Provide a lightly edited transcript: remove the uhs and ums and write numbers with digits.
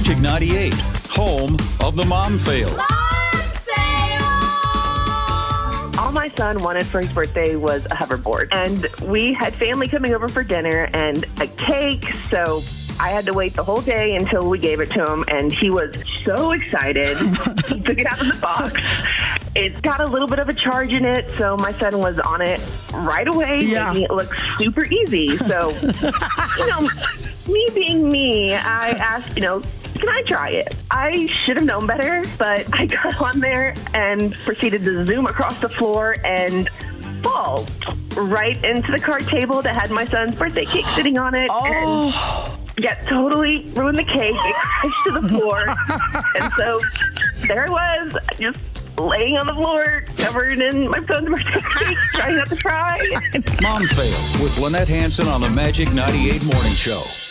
Magic 98, home of the Mom Fail. All my son wanted for his birthday was a hoverboard. And we had family coming over for dinner and a cake, so I had to wait the whole day until we gave it to him, and he was so excited. He took it out of the box. It's got a little bit of a charge in it, so my son was on it right away, making it look super easy. So, me being me, I asked, can I try it? I should have known better, but I got on there and proceeded to zoom across the floor and fall right into the card table that had my son's birthday cake sitting on it. Oh. And totally ruined the cake. It crashed to the floor. And so there I was, just laying on the floor, covered in my son's birthday cake, trying not to cry. Mom Fail with Lynette Hanson on the Magic 98 Morning Show.